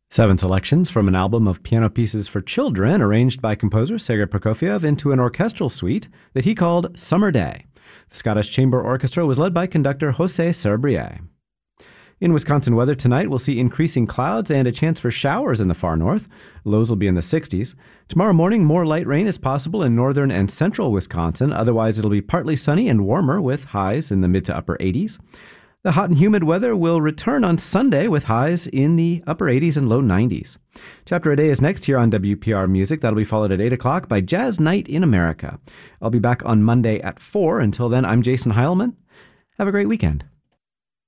7 selections from an album of piano pieces for children arranged by composer Sergei Prokofiev into an orchestral suite that he called Summer Day. The Scottish Chamber Orchestra was led by conductor José Cerebrier. In Wisconsin weather tonight, we'll see increasing clouds and a chance for showers in the far north. Lows will be in the 60s. Tomorrow morning, more light rain is possible in northern and central Wisconsin. Otherwise, it'll be partly sunny and warmer with highs in the mid to upper 80s. The hot and humid weather will return on Sunday with highs in the upper 80s and low 90s. Chapter a Day is next here on WPR Music. That'll be followed at 8 o'clock by Jazz Night in America. I'll be back on Monday at 4. Until then, I'm Jason Heilman. Have a great weekend.